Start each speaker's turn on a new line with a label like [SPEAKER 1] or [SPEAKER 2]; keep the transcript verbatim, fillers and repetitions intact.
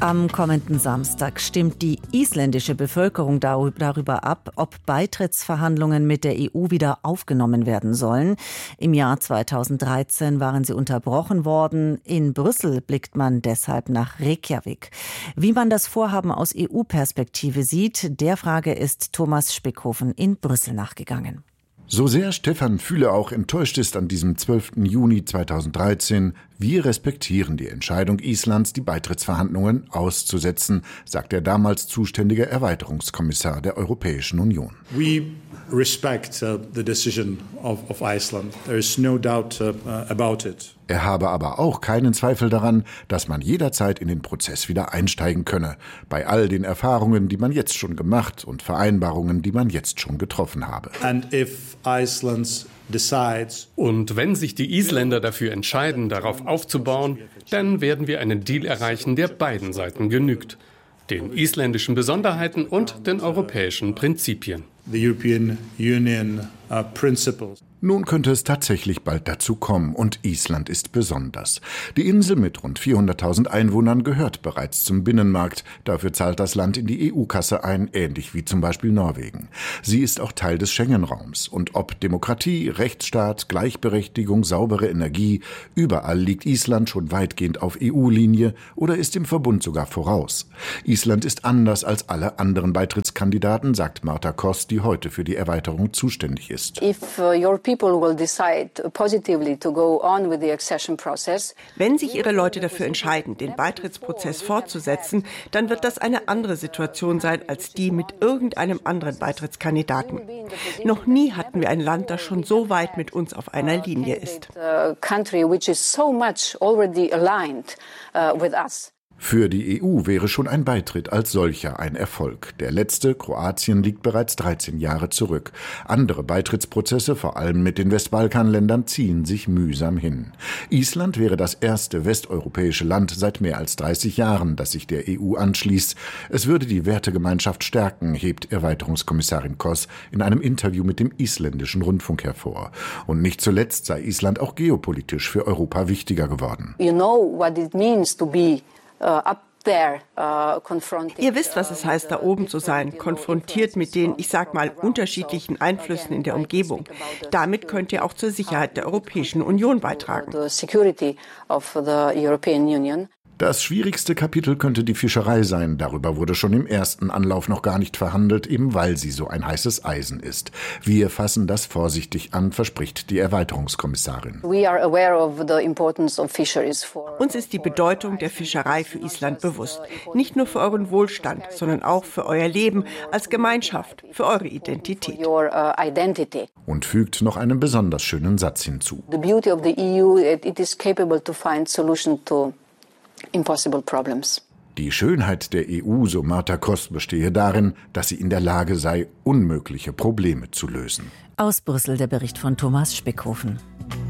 [SPEAKER 1] Am kommenden Samstag stimmt die isländische Bevölkerung darüber ab, ob Beitrittsverhandlungen mit der E U wieder aufgenommen werden sollen. Im Jahr zweitausenddreizehn waren sie unterbrochen worden. In Brüssel blickt man deshalb nach Reykjavik. Wie man das Vorhaben aus E U-Perspektive sieht, der Frage ist Thomas Spickhofen in Brüssel nachgegangen.
[SPEAKER 2] So sehr Stefan Füle auch enttäuscht ist an diesem zwölften Juni zweitausenddreizehn, wir respektieren die Entscheidung Islands, die Beitrittsverhandlungen auszusetzen, sagt der damals zuständige Erweiterungskommissar der Europäischen Union.
[SPEAKER 3] We respect uh, the decision of, of Iceland. There is no doubt uh, about it.
[SPEAKER 2] Er habe aber auch keinen Zweifel daran, dass man jederzeit in den Prozess wieder einsteigen könne, bei all den Erfahrungen, die man jetzt schon gemacht und Vereinbarungen, die man jetzt schon getroffen habe.
[SPEAKER 3] And if Iceland's decides,
[SPEAKER 4] und wenn sich die Isländer dafür entscheiden, darauf aufzubauen, dann werden wir einen Deal erreichen, der beiden Seiten genügt. Den isländischen Besonderheiten und den europäischen Prinzipien.
[SPEAKER 3] The European Union uh, principles.
[SPEAKER 2] Nun könnte es tatsächlich bald dazu kommen, und Island ist besonders. Die Insel mit rund vierhunderttausend Einwohnern gehört bereits zum Binnenmarkt. Dafür zahlt das Land in die E U-Kasse ein, ähnlich wie zum Beispiel Norwegen. Sie ist auch Teil des Schengen-Raums. Und ob Demokratie, Rechtsstaat, Gleichberechtigung, saubere Energie, überall liegt Island schon weitgehend auf E U-Linie oder ist im Verbund sogar voraus. Island ist anders als alle anderen Beitrittskandidaten, sagt Marta Koss, die heute für die Erweiterung zuständig ist.
[SPEAKER 5] If, uh, your
[SPEAKER 6] Wenn sich Ihre Leute dafür entscheiden, den Beitrittsprozess fortzusetzen, dann wird das eine andere Situation sein als die mit irgendeinem anderen Beitrittskandidaten. Noch nie hatten wir ein Land, das schon so weit mit uns auf einer Linie ist.
[SPEAKER 2] Für die E U wäre schon ein Beitritt als solcher ein Erfolg. Der letzte, Kroatien, liegt bereits dreizehn Jahre zurück. Andere Beitrittsprozesse, vor allem mit den Westbalkanländern, ziehen sich mühsam hin. Island wäre das erste westeuropäische Land seit mehr als dreißig Jahren, das sich der E U anschließt. Es würde die Wertegemeinschaft stärken, hebt Erweiterungskommissarin Koss in einem Interview mit dem isländischen Rundfunk hervor. Und nicht zuletzt sei Island auch geopolitisch für Europa wichtiger geworden.
[SPEAKER 5] You know what it means to be Uh, up there, uh, confronted.
[SPEAKER 6] Ihr wisst, was es heißt, da oben zu sein, konfrontiert mit den, ich sag mal, unterschiedlichen Einflüssen in der Umgebung. Damit könnt ihr auch zur Sicherheit der Europäischen Union beitragen.
[SPEAKER 2] Das schwierigste Kapitel könnte die Fischerei sein. Darüber wurde schon im ersten Anlauf noch gar nicht verhandelt, eben weil sie so ein heißes Eisen ist. Wir fassen das vorsichtig an, verspricht die Erweiterungskommissarin.
[SPEAKER 6] Uns ist die Bedeutung der Fischerei für Island bewusst. Nicht nur für euren Wohlstand, sondern auch für euer Leben als Gemeinschaft, für eure Identität.
[SPEAKER 2] Und fügt noch einen besonders schönen Satz hinzu.
[SPEAKER 5] The beauty of the E U, it is capable to find solution to impossible problems.
[SPEAKER 2] Die Schönheit der E U, so Marta Koss, bestehe darin, dass sie in der Lage sei, unmögliche Probleme zu lösen.
[SPEAKER 1] Aus Brüssel der Bericht von Thomas Spickhofen.